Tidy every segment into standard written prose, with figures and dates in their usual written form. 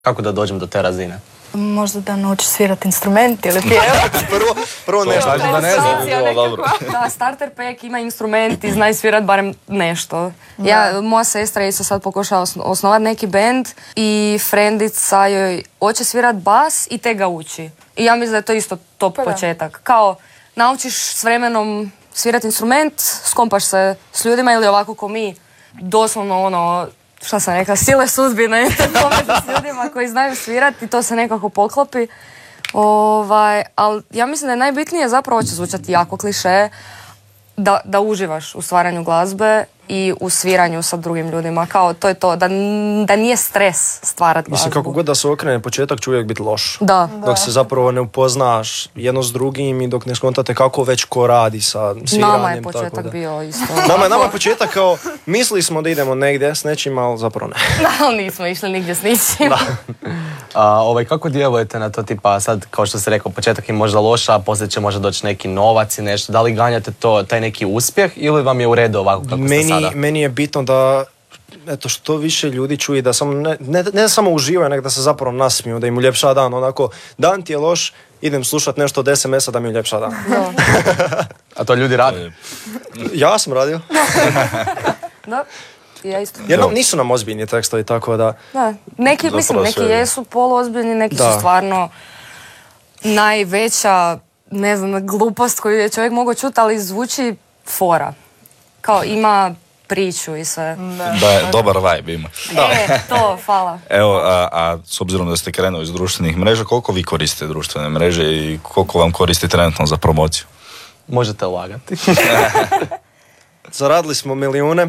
Kako da dođem do te razine? Možda da nauči svirati instrument ili pjevati. Prvo nešto. Da ne znam. Da, starter pack ima instrument i zna svirati barem nešto. Moja sestra isto sad pokušava osnovati neki band i frendica joj hoće svirati bas i te ga uči. I ja mislim da je to isto top početak. Kao, naučiš s vremenom svirati instrument, skompaš se s ljudima ili ovako ko mi, doslovno ono, šta sam rekla, sile sudbine, pomeđu s ljudima koji znaju svirati i to se nekako poklopi. Ali ja mislim da je najbitnije, zapravo će zvučati jako kliše, da uživaš u stvaranju glazbe i u sviranju sa drugim ljudima. Kao to je to, da nije stres stvarati glazbu. Mislim, kako god da se okrene, početak će uvijek biti loš. Da. Dok se zapravo ne upoznaš jedno s drugim i dok ne skontate kako već ko radi sa sviranjem. Nama je početak bio isto. Nama je početak kao, mislili smo da idemo negdje s nečim, ali zapravo ne. Ali nismo išli nigdje s ničim. Kako djelujete na to, tipa sad, kao što se rekao, početak je možda loša, a poslije će možda doći neki novac i nešto. Da li ganjate taj neki uspjeh ili vam je u redu ovako kako ste sada? Meni je bitno da što više ljudi čuje da samo ne samo uživaju, nego da se zapravo nasmiju, da im uljepša dan. Onako, dan ti je loš, idem slušat nešto od SMS-a da mi uljepša dan. A to ljudi rade? Ja sam radio. Da. Ja isto. Jer nisu nam ozbiljni tekstovi, tako da... Da. Neki jesu poluozbiljni, neki su stvarno najveća, ne znam, glupost koju je čovjek mogao čuti, ali zvuči fora. Kao ima priču i sve. Da je dobar vibe ima. To, hvala. Evo, a s obzirom da ste krenuli iz društvenih mreža, koliko vi koristite društvene mreže i koliko vam koristi trenutno za promociju? Možete ulagati. Zaradili smo milijune.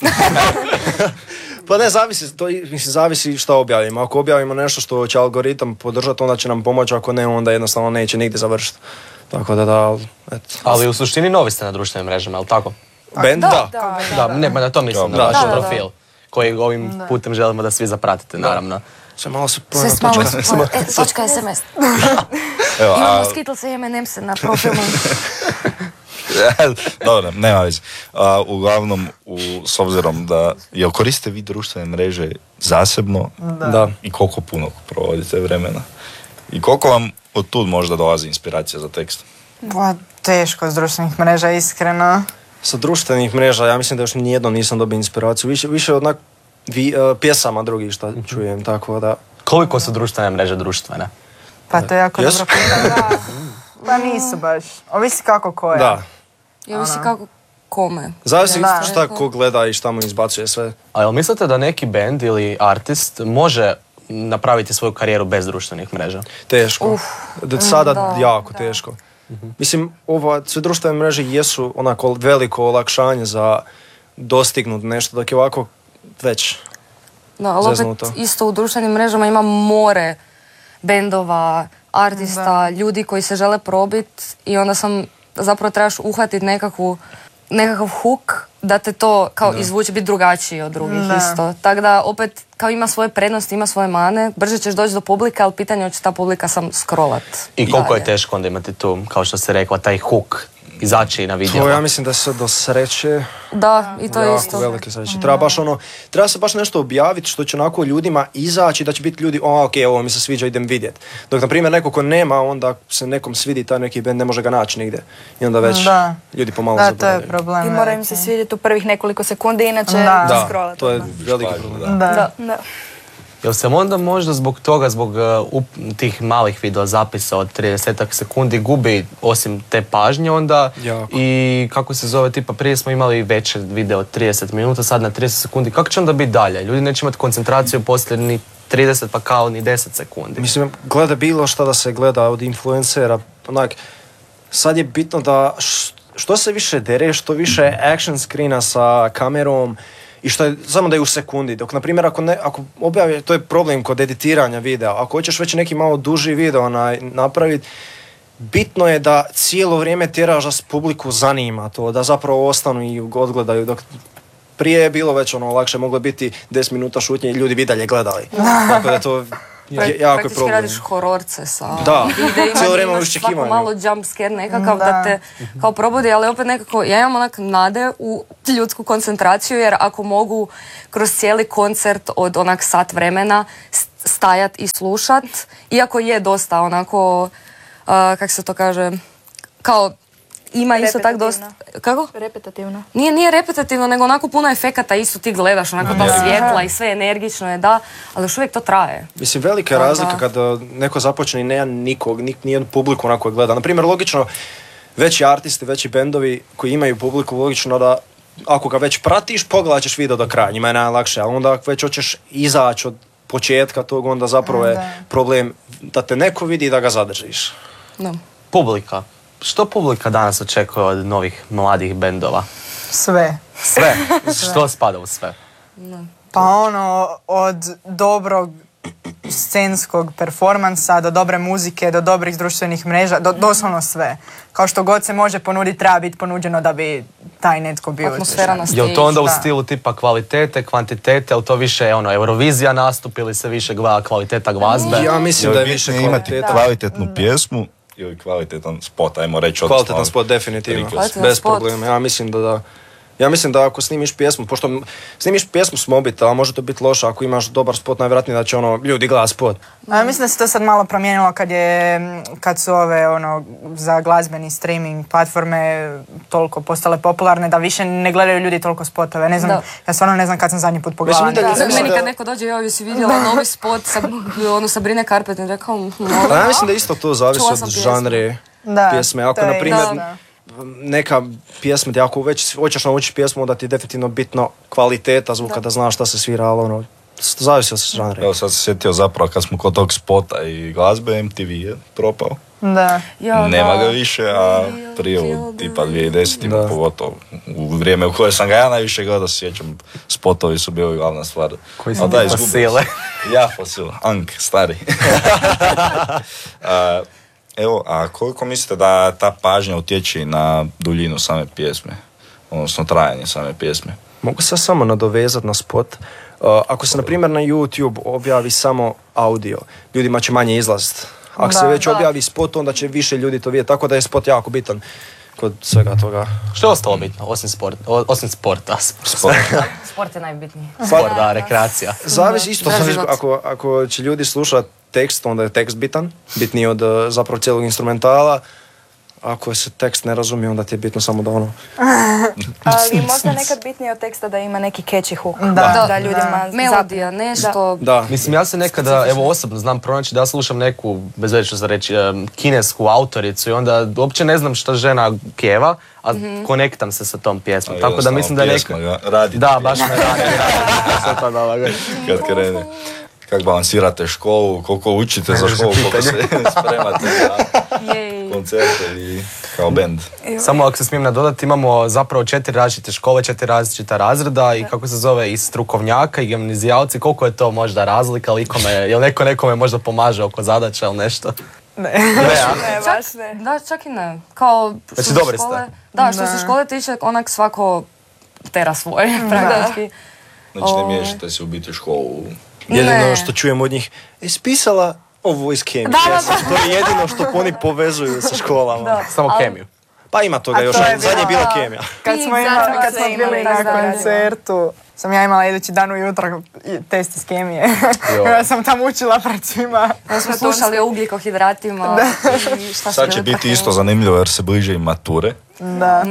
Pa ne, zavisi šta objavimo. Ako objavimo nešto što će algoritam podržati, onda će nam pomoći, ako ne, onda jednostavno neće nigdje završiti. Tako da, eto. Ali u suštini novi ste na društvenim mrežama, je li tako? Band, da. Ne, na to mislim, na vaš profil. Koji ovim putem želimo da svi zapratite, naravno. Sve malo se točka SMS. Imamo Skittles i M&M's na profilu. Dobro, nema već. Uglavnom, s obzirom da koristite vi društvene mreže zasebno, i koliko puno provodite vremena? I koliko vam od tud možda dolazi inspiracija za tekst? Teško s društvenih mreža, iskreno. Sa društvenih mreža, ja mislim da još nijednom nisam dobio inspiraciju. Više od pjesama drugih što čujem, tako da... Koliko su društvene mreže društvene? Pa to je jako dobro pitanje. Pa nisu baš. Ovisi kako ko je. Da. I ovisi kako kome. Zavisi šta ko gleda i šta mu izbacuje sve. A jel mislite da neki band ili artist može napraviti svoju karijeru bez društvenih mreža? Teško. Sada jako teško. Mislim, sve društvene mreže jesu onako veliko olakšanje za dostignut nešto, dok je ovako već zeznuto. Opet isto u društvenim mrežama ima more bendova, artista, ljudi koji se žele probiti i onda zapravo trebaš uhvatiti nekakav hook da te to kao izvuči, biti drugačiji od drugih isto. Tako da opet kao ima svoje prednosti, ima svoje mane, brže ćeš doći do publike, ali pitanje hoće ta publika sam scrollat. I koliko je teško onda imati tu, kao što se rekla, taj hook, izaći na vidjelo? To ja mislim da se do sreće... Da, i to je isto. Velike sreće. Treba se baš nešto objaviti što će onako ljudima izaći, da će biti ljudi, ovo mi se sviđa, idem vidjeti. Dok, na primjer, neko ko nema, onda se nekom svidi taj neki band, ne može ga naći nigdje. I onda već ljudi pomalo zaboravljaju. To je problem. I mora im se svidjeti u prvih nekoliko sekundi, inače scrollati. To je veliki problem. Da. Jel se onda možda zbog toga, zbog tih malih videozapisa od 30 sekundi gubi osim te pažnje onda i kako se zove, tipa prije smo imali veće video od 30 minuta, sad na 30 sekundi, kako će onda biti dalje? Ljudi neće imati koncentraciju poslije ni 30 pa kao ni 10 sekundi. Mislim, gleda bilo šta da se gleda od influencera, sad je bitno da što se više dere, što više action screena sa kamerom, i što je samo da je u sekundi. Dok, na primjer, ako objavi, to je problem kod editiranja videa. Ako hoćeš već neki malo duži video napraviti, bitno je da cijelo vrijeme tjeraš da publiku zanima to, da zapravo ostanu i odgledaju. Dok prije je bilo već lakše, moglo biti 10 minuta šutnje i ljudi bi dalje gledali. Tako da to jako je problem. Praktički radiš hororce sa videima, imaš svako malo jump scare nekakav da te kao probudi, ali opet nekako ja imam nade u ljudsku koncentraciju, jer ako mogu kroz cijeli koncert od sat vremena stajat i slušat, iako je dosta onako, kak se to kaže, kao ima isto tak dosta... Kako? Repetitivno. Nije repetitivno, nego onako puno efekata isto ti gledaš, onako ta svjetla i sve energično je, da, ali još uvijek to traje. Mislim, velika je razlika kada neko započne i nema nikog, nijednu publiku onako gleda. Naprimjer, logično, veći artisti, veći bendovi koji imaju publiku, logično da ako ga već pratiš, pogledat ćeš video do kraja, njima je najlakše, ali onda ako već hoćeš izaći od početka tog, onda zapravo je problem da te neko vidi i da ga zadržiš. No. Publika. Što publika danas očekuje od novih mladih bendova? Sve. Sve? Što spada u sve? Pa ono, od dobrog scenskog performansa, do dobre muzike, do dobrih društvenih mreža, doslovno sve. Kao što god se može ponuditi, treba biti ponuđeno da bi taj netko bio. Atmosfera na stage. Je li to onda u stilu tipa kvalitete, kvantitete, ili to više je ono Eurovizija nastup ili se više gleda kvaliteta glazbe? Ja mislim da je više imati kvalitetnu pjesmu ili kvalitetan spot, ajmo reći. Kvalitetan spot, definitivno. Bez problema. Ja mislim da ako snimiš pjesmu, pošto snimiš pjesmu s mobitela, može to biti loše, ako imaš dobar spot, najvjerojatnije da će ljudi gledati spot. Ja mislim da se to sad malo promijenilo kad su ove za glazbeni streaming platforme toliko postale popularne da više ne gledaju ljudi toliko spotove. Ne znam, ja stvarno ne znam kad sam zadnji put pogledala. Meni kad neko dođe, ja si vidjela novi spot sa Brine Carpenter, rekao... Ja mislim da isto to zavisi od žanre pjesme. Ako, na primjer, neka pjesma gdje ako već hoćeš naučiti pjesmu, da ti je definitivno bitno kvaliteta zvuka, da znaš šta se svira, ali zavisi od žanra. Evo sad se sjetio zapravo kad smo kod tog spota i glazbe, MTV je propao. Da. Nema ga više, a prije tipa 2010 pogotovo u vrijeme u koje sam ga ja najviše gledao, sjećam, spotovi su bili glavna stvar. Koji su ti fosile? Ja fosile, Ank, stari. Evo, a koliko mislite da ta pažnja utječe na duljinu same pjesme, odnosno trajanje same pjesme? Mogu se samo nadovezati na spot. Ako se, na primjer, na YouTube objavi samo audio, ljudima će manje izlaziti. Ako se već objavi spot, onda će više ljudi to vidjeti, tako da je spot jako bitan kod svega toga. Što je ostalo bitno, osim sporta? Sport je najbitniji. Sport, da, rekreacija. Zavisi isto, ako će ljudi slušati tekst, onda je tekst bitan, bitniji od zapravo cijelog instrumentala. Ako se tekst ne razumije, onda ti je bitno samo da ono... Ali možda nekad bitnije od teksta da ima neki catchy hook. Da ljudima melodija, nešto... Da. Mislim, ja se nekada, evo osobno znam pronaći da ja slušam neku, bez veze što sam reći, kinesku autoricu i onda uopće ne znam što žena pjeva, a konektam se sa tom pjesmom. Tako da mislim da neka... Da, baš me radi. Kad krene. Kako balansirate školu, koliko učite za školu, koliko se spremate za koncerte i kao bend. Samo ako se smijem nadodati, imamo zapravo 4 različite škole, 4 različita razreda i kako se zove i strukovnjaka i gimnazijalci, koliko je to možda razlika, jel neko nekome možda pomaže oko zadaća ili nešto? Ne, baš ne. Da, čak i ne. Kao znači dobri ste. Da, što se škole tiče, onak svako tera svoje, praktički. Znači ne miješate se u biti školu. Jedino što čujem od njih, spisala ovo iz kemije. To je jedino što oni povezuju sa školama. Samo kemiju. Pa ima toga još, zadnje je bila kemija. Kad smo bili na koncertu, sam ja imala idući dan ujutro test iz kemije. Ja sam tam učila pred svima. Ja smo slušali o ugljikohidratima. Sad će biti isto zanimljivo jer se bliže i mature. Da.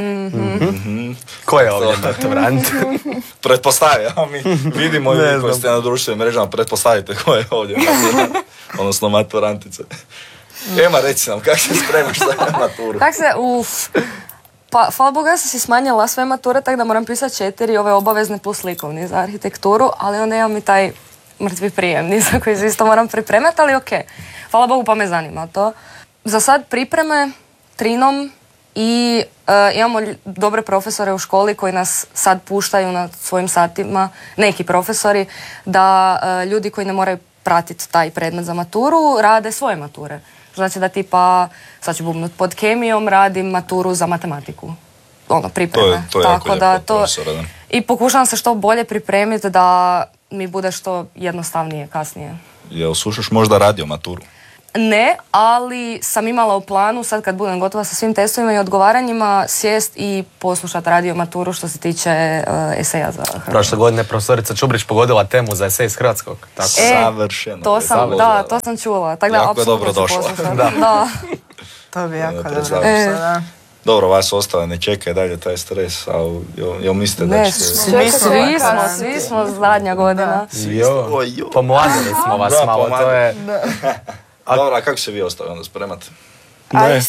Ko je ovdje maturant? Pretpostavljamo, mi vidimo i koji ste na društvenim mrežama, pretpostavite ko je ovdje maturant, odnosno maturantice. Ema, reci nam, kako se spremaš za maturu? Kako se, pa, hvala Bogu, ja sam si smanjila sve mature, tako da moram pisati 4 ove obavezne plus likovni za arhitekturu, ali onda imam i taj mrtvi prijemni za koji se isto moram pripremati, ali okej. Hvala Bogu, pa me zanima to. Za sad pripreme trinom i imamo dobre profesore u školi koji nas sad puštaju na svojim satima, neki profesori, da ljudi koji ne moraju pratiti taj predmet za maturu rade svoje mature. Znači da tipa, sad ću bubnut pod kemijom, radim maturu za matematiku. Ono, pripreme. To je tako jako da lijepo profesora, da. I pokušavam se što bolje pripremiti da mi bude što jednostavnije kasnije. Jel slušaš možda radio maturu? Ne, ali sam imala u planu, sad kad budem gotova sa svim testovima i odgovaranjima, sjest i poslušati radio maturu što se tiče eseja za Hrvatsku. Prošle godine profesorica Čubrić pogodila temu za esej iz hrvatskog. Tako. Savršeno. To sam čula. Tako jako je dobro došlo. Da. To bi jako dobro došlo, da. Dobro, vas ostale ne čekaj dalje taj stres, ali jel mislite da ćete... Svi smo zadnja godina. Pomladili smo vas malo, to je... Dobro, a kako se vi ostali onda spremate? Ne.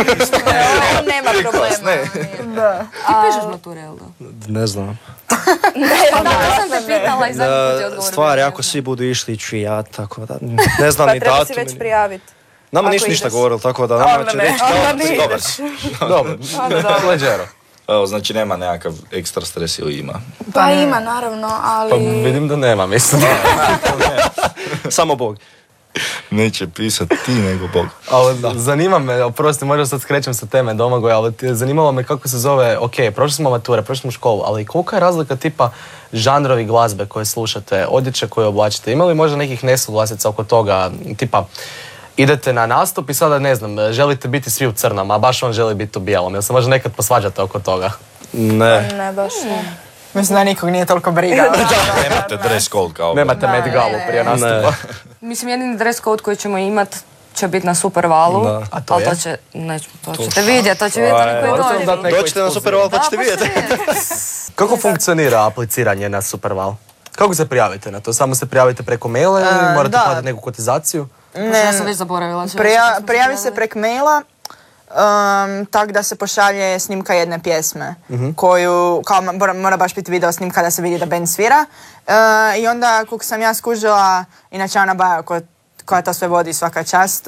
Nema problema. Ti pišeš mature, jel da? Ne znam. Da, sam te pitala i zadnji put je odgovorio. Stvari, ako svi budu išli, ću i ja, tako da ne znam Pa ni treba datum. si već prijaviti. Nama nisu ništa govorili, tako da nama će reći Dobro, leđero. Evo, znači nema nekakav ekstra stres ili ima? Pa ima, naravno, ali... Pa vidim da nema, mislim. samo Bog. Neće pisati ti nego Bog. Ali zanima me, oprosti, možda sad skrećem sa teme Domagoj, ali zanimalo me kako se zove, ok, prošli smo mature, prošli smo školu, ali kolika je razlika tipa žanrovi glazbe koje slušate, odjeće koje oblačite, ima li možda nekih nesuglasica oko toga, tipa idete na nastup i sada ne znam, želite biti svi u crnom, a baš on želi biti u bijelom, jel se možda nekad posvađate oko toga? Ne, baš ne. Mislim da nikog nije toliko briga. Nemate dress code kao... Nemate Met Galu prije nastupa. Mislim, jedini dress code koji ćemo imat će biti na Supervalu, a to ali je? to ćete vidjeti, to će vidjeti oni koji dođu. Dođite na Superval pa ćete vidjeti. Kako funkcionira apliciranje na Superval? Kako se prijavite na to? Samo se prijavite preko maila ili morate platiti neku kotizaciju? Ja sam već zaboravila. Prijavi se prek maila, tako da se pošalje snimka jedne pjesme koju, kao mora baš biti video snimka da se vidi da band svira. I onda, kako sam ja skužila, inače Ana Baja koja to sve vodi, svaka čast,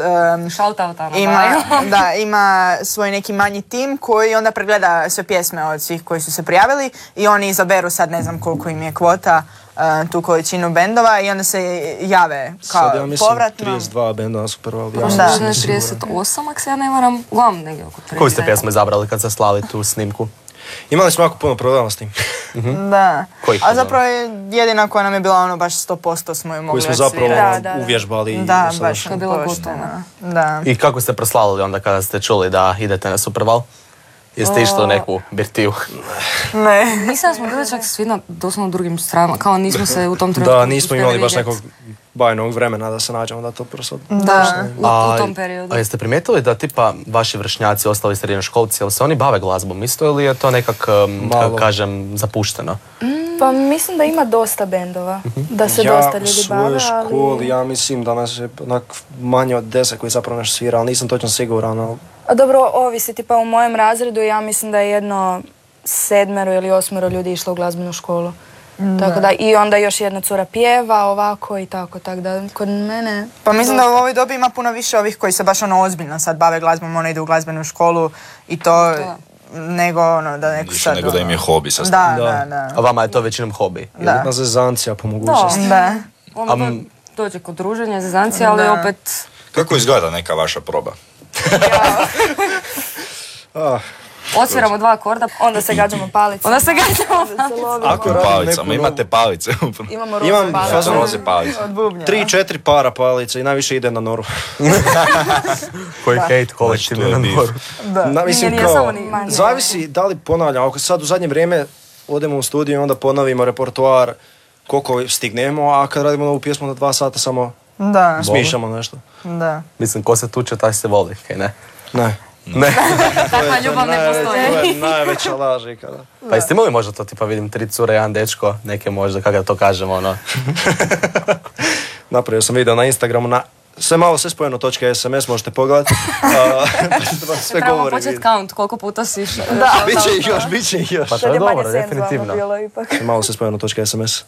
ima svoj neki manji tim koji onda pregleda sve pjesme od svih koji su se prijavili i oni izaberu, sad ne znam koliko im je kvota, tu količinu bendova i onda se jave kao sad ja mislim povratno. 32 benda na Supervalu. Da. 38, ako se ja ne varam, uglavnom negdje oko 30. Koju ste pjesmu izabrali kad ste slali tu snimku? Imali smo jako puno problema s tim. Da. Kojih A zapravo je jedina koja nam je bila ono baš 100% smo ju mogli Koju smo odsvirati. zapravo uvježbali. Da, baš je bilo pošteno. Da. I kako ste proslavili onda kada ste čuli da idete na Superval? Jeste išli u neku birtiju? Ne. Mislim da smo bili čak svi na doslovno drugim stranama, kao nismo se u tom trenutku Da, nismo imali baš vidjeti. nekog bajnog vremena da se nađemo da to prosto... Da. U tom periodu. A jeste primijetili da tipa vaši vršnjaci, ostali srednjoškolci, jel se oni bave glazbom isto ili je to nekak, kako kažem, zapušteno? Pa mislim da ima dosta bendova, da se dosta ljudi bave, ali... Ja u svojoj školi, ja mislim da nas je manje od 10 koji zapravo nešto svira, ali nisam točno siguran, ali... A dobro, ovisi, tipa u mojem razredu ja mislim da je jedno 7 ili 8 ljudi išlo u glazbenu školu. Tako da, i onda još jedna cura pjeva ovako i tako da kod mene... Pa mislim da u ovoj dobi ima puno više ovih koji se baš ono ozbiljno sad bave glazbom, ono idu u glazbenu školu i to nego ono da neko sad... Nego da im je hobi sa Da. A vama je to većinom hobi? Da. Na zezancija po mogućnosti. Da. Ono dođe kod druženja, zezancija, ali opet... Kako izgleda neka vaša proba? Odsviramo 2 akorda, Onda se gađamo palicama. Ako Palicama, imate palice. Imamo roze palice. Roze palice. 3-4 para palica i najviše ide na noru. Koji hejt kolektivni na moru. Mislim Nije kao, samo ni- zavisi da li ponavljam, ako sad u zadnje vrijeme odemo u studiju i onda ponovimo repertoar koliko stignemo, a kad radimo novu pjesmu na 2 sata samo smišljamo nešto. Da. Mislim, ko se tuče, taj se voli, kaj ne? Ne. Ne. Takva ljubav ne postoji. To je najveća laž ikada. Pa jeste imali možda to, tipa vidim 3 cure, 1 dečko, neke možda, kako da to kažemo, ono? Napravio sam video na Instagramu na sve spojeno.sms, možete pogledati. Sve Trebamo govori. početi count, koliko puta si išao. Biće ih još. Pa to je dobro, definitivno. Malo sve spojeno.sms.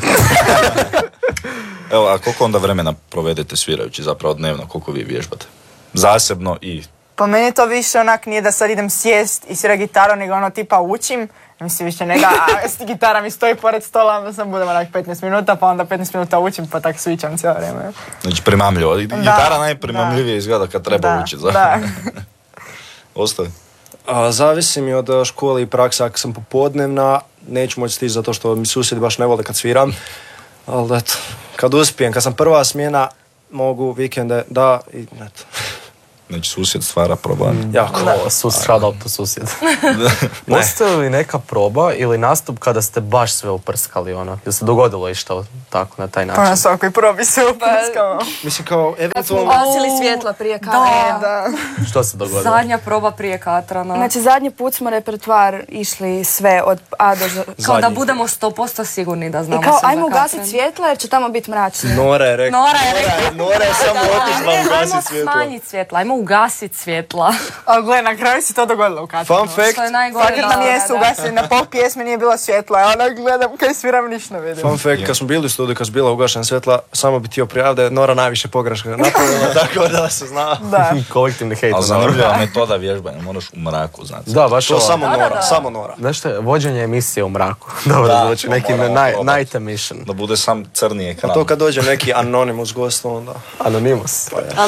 Evo, a koliko onda vremena provedete svirajući zapravo dnevno, koliko vi vježbate? Zasebno i... Pa meni to više onak nije da sad idem sjest i svira gitaru, nego ono tipa učim. Mislim više nego, gitara mi stoji pored stola, onda sam budem onak 15 minuta, pa onda 15 minuta učim, pa tak svičam cijelo vrijeme. Znači primamljivo. Gitara najprimamljivije izgleda kad treba učiti. Da. Ostaje. Zavisi mi od škole i praksa. Ako sam popodnevna, neću moći stići zato što mi susjedi baš ne vole kad sviram. Ali eto, kad uspijem, kad sam prva smjena, mogu vikende, da, i eto. Znači susjed stvara problem. Jako. Shout out to susjed. Postoji li neka proba ili nastup kada ste baš sve uprskali, ono? Jel se dogodilo išta tako, na taj način? Pa na svakoj probi se uprskamo. Mislim kao, Kad smo eventualno... ugasili svjetla prije Katrana. Da. Što se dogodilo? Zadnja proba prije Katrana. Znači, zadnji put smo repertoar išli sve od A do Ž. Kao da budemo 100% sigurni da znamo I kao, sve ajmo za ugasiti Katran. svjetla jer će tamo biti mračno. Nora je rekla. Nora je samo otišla Ajmo ugasiti svjetlo. smanjiti svjetla, ajmo ugasiti svjetla. A gle, na kraju se to dogodilo u Katranu. Fun fact, Što je najgore. Fakat na mjestu ugasili, na pol pjesme nije bilo svjetla, a ona gledam kaj sviram ništa vidim. fun fact, kad smo bili u studiju, kad su bila ugašena svjetla, samo bi htio prijaviti da je Nora najviše pogreška napravila, tako da se zna. Da. Kolektivni hejt. Ali zanimljiva metoda vježbanja, moraš u mraku, znate. Da, baš To ovo. samo Nora, samo Nora. Znaš što je, vođenje emisije u mraku. Dobro, Da, znači to neki moramo probati. night emission. Da bude sam crni ekran. A to kad dođe neki anonimus gost, onda... Anonymous.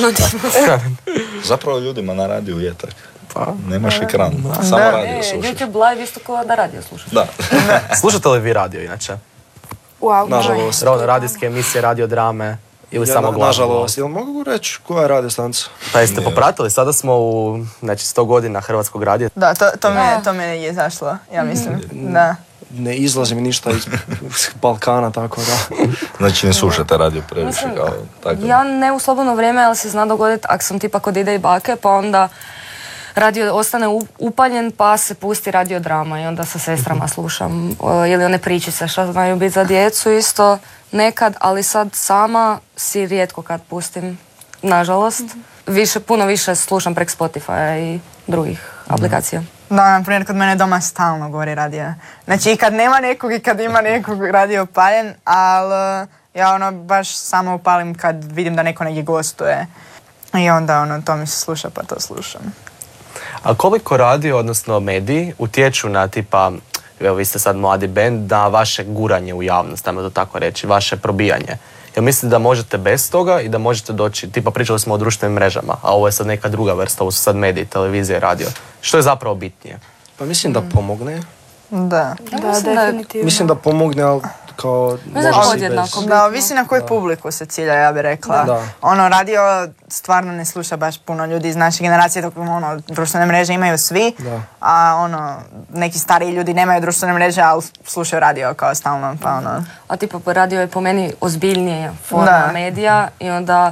Zapravo ljudima na radiju je tak. Pa. Nemaš ekran, samo radio slušaš. YouTube live isto kao da radio slušaš. Da. Slušate li vi radio inače? Wow, Nažalost. Radijske emisije, radiodrame ili samo glavno? Nažalost, jel mogu reći koja je radio stanca? Pa jeste popratili? Sada smo u 100 godina Hrvatskog radija. Da, to me je izašlo, ja mislim. Da. Ne izlazi mi ništa iz Balkana, tako da. Znači ne slušate radio previše kao tako. Ja ne u slobodno vrijeme, ali se zna dogoditi ako sam tipa kod ide i bake, pa onda radio ostane upaljen pa se pusti radio drama i onda sa sestrama slušam. Ili one pričice što znaju biti za djecu isto nekad, ali sad sama si rijetko kad pustim, nažalost. Puno više slušam prek Spotify i drugih aplikacija. Da, na primjer, kod mene doma stalno gori radio. Znači, i kad nema nekog i kad ima nekog radio upaljen, ali ja ono baš samo upalim kad vidim da neko negdje gostuje. I onda ono, to mi se sluša pa to slušam. A koliko radio, odnosno mediji, utječu na tipa, evo vi ste sad mladi bend, na vaše guranje u javnost, ajmo to tako reći, vaše probijanje? Jel mislite da možete bez toga i da možete doći, tipa pričali smo o društvenim mrežama, a ovo je sad neka druga vrsta, ovo su sad mediji, televizija, radio. Što je zapravo bitnije? Pa mislim da pomogne. Da. Da, definitivno. Mislim da pomogne, ali kao... Ne znam, može si podjednako. bez. Da, ovisi na koju publiku se cilja, ja bih rekla. Da. Ono, radio stvarno ne sluša baš puno ljudi iz naše generacije, dok ono, društvene mreže imaju svi, Da. a ono, neki stariji ljudi nemaju društvene mreže, ali slušaju radio kao stalno, pa ono... A tipa radio je po meni ozbiljnija forma medija i onda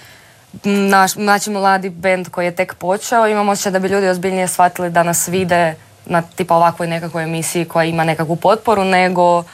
naš mladi bend koji je tek počeo, imamo osjećaj da bi ljudi ozbiljnije shvatili da nas vide na tipa ovakvoj nekakvoj emisiji koja ima nekakvu potporu nego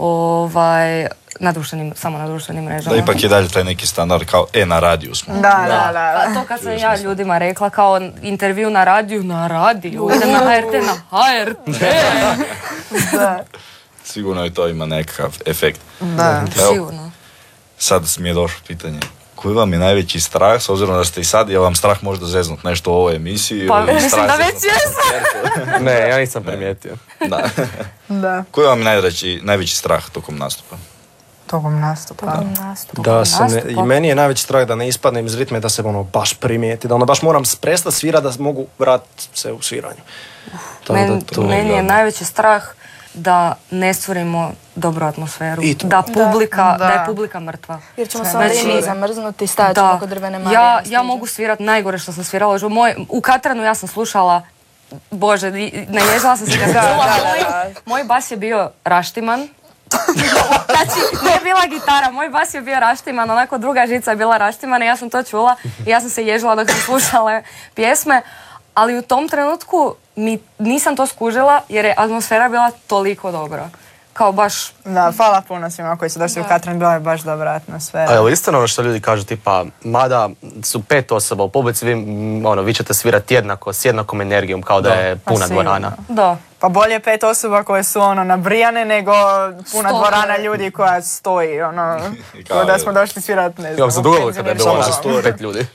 samo na društvenim mrežama. Da ipak je dalje taj neki standard kao na radiju smo. Da. Pa to kad sam ja ljudima rekla kao intervju na radiju, idem na HRT, na HRT. Da. Sigurno i to ima nekakav efekt. Da. Evo, Sigurno. sad mi je došlo pitanje. Koji vam je najveći strah, s obzirom da ste i sad, je vam strah možda zeznut nešto u ovoj emisiji? Pa ili mislim strah da već zeznut jesam. Ne, ja nisam primijetio. Da. Da. Koji vam je najveći strah tokom nastupa? Tokom nastupa. Da se ne, i meni je najveći strah da ne ispadnem iz ritme, da se ono baš primijeti, da ono baš moram prestati svirati da mogu vratiti se u sviranju. Meni je najveći strah da ne stvorimo dobru atmosferu, I to. da je publika mrtva. Jer ćemo se onda i mi zamrznuti i stajati ćemo kod drvene marije. Ja mogu svirati najgore što sam svirala. U Katranu ja sam slušala, Bože, naježila sam se kad sam čula. Moj bas je bio raštiman. Znači, nije bila gitara, moj bas je bio raštiman, onako druga žica je bila raštimana i ja sam to čula i ja sam se ježila dok sam slušala pjesme, ali u tom trenutku nisam to skužila jer je atmosfera bila toliko dobra. Kao baš... Da, hvala puno svima koji su došli u Katran, bila je baš dobra atmosfera. A je li istina ono što ljudi kažu, tipa, mada su 5 osoba u publici, vi ćete svirati jednako, s jednakom energijom, kao da je puna dvorana. Da. Pa bolje 5 osoba koje su nabrijane nego puna dvorana ljudi koja stoji, kao da smo došli svirati, ne znam. Kako se dogodilo kada je bilo nas 5 ljudi?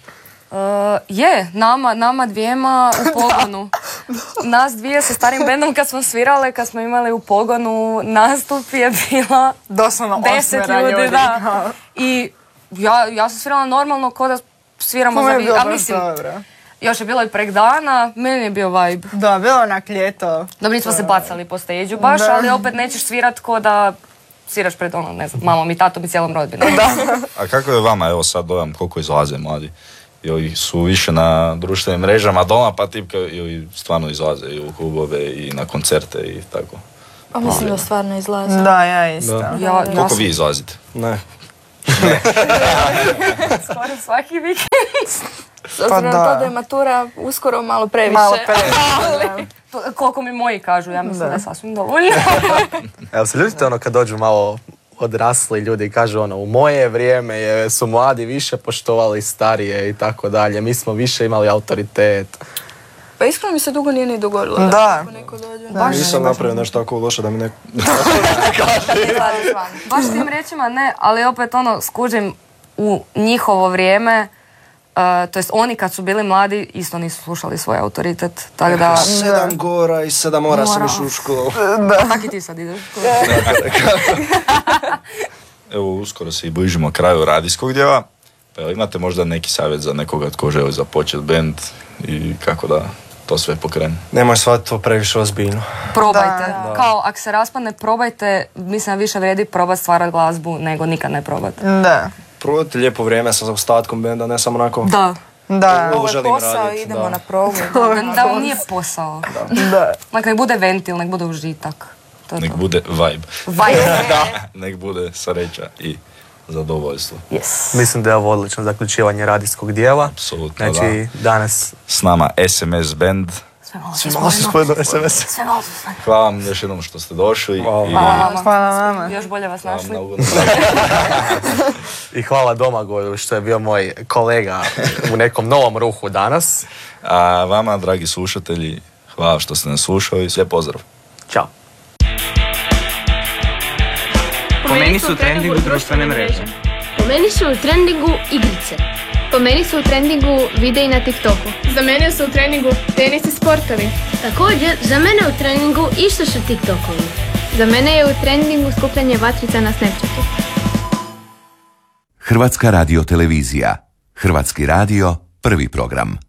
Nama dvijema u pogonu. Nas dvije sa starim bendom kad smo svirale, kad smo imali u pogonu nastup je bilo doslovno 10 ljudi. Da. I ja sam svirala normalno kao da sviramo za vi. A mislim, još je bilo i prek dana, meni je bio vibe. Da, bilo onak ljeto. Dobro, nismo se bacali po stage-u baš, ali opet nećeš svirat ko da sviraš pred ono, ne znam, mamom i tatom i cijelom rodbinom. A kako je vama, evo sad dojam koliko izlaze mladi? Ili su više na društvenim mrežama doma pa tipka ili stvarno izlaze i u klubove i na koncerte i tako? Pa mislim da stvarno izlaze. Da, ja isto. Koliko vi izlazite? Ne. Skoro svaki vikend. S obzirom na to da je matura uskoro malo previše. Malo previše. Koliko mi moji kažu, ja mislim da je sasvim dovoljno. Evo se ljudite ono kad dođu malo odrasli ljudi i kažu ono, u moje vrijeme su mladi više poštovali starije i tako dalje, mi smo više imali autoritet. Pa iskreno mi se dugo nije ni dogodilo da neko dođe. Nisam napravio nešto tako loše da mi neko... Baš tim rečima ne, ali opet ono, skužim u njihovo vrijeme, to jest oni kad su bili mladi isto nisu slušali svoj autoritet, tako da... 7 gora i 7 mora sam išao u školu. Tako i ti sad ideš u školu. Evo, uskoro se i bližimo kraju radijskog dijela, pa imate možda neki savjet za nekoga tko želi započeti band i kako da to sve pokrene? Nemoj shvatiti to previše ozbiljno. Probajte. Kao, ako se raspadne, probajte. Mislim da više vredi probati stvarati glazbu nego nikad ne probati. Da. Probajte lijepo vrijeme sa ostatkom benda, ne samo onako... Da. Ovo je posao, idemo na probu. Da, on nije posao. Da. Nek bude ventil, nek bude užitak. Nek bude vibe. Da. Nek bude sreća i zadovoljstvo. Yes. Mislim da je ovo odlično zaključivanje radijskog dijela. Apsolutno, znači, danas... S nama SMS Band. Sve malo se spojeno SMS. Hvala vam još jednom što ste došli. Hvala vama. Još bolje vas našli. I hvala Domagoju što je bio moj kolega u nekom novom ruhu danas. A vama, dragi slušatelji, hvala što ste nas slušali. Lijep pozdrav. Ćao. Po meni su u trendingu društvene mreže. Po meni su u trendingu igrice. Po meni su u trendingu videi na TikToku. Za mene su u trendingu tenis i sportovi. Također, za mene u trendingu isto su TikTokovi. Za mene je u trendingu skupljanje vatrica na Snapchatu. Hrvatska radiotelevizija. Hrvatski radio, prvi program.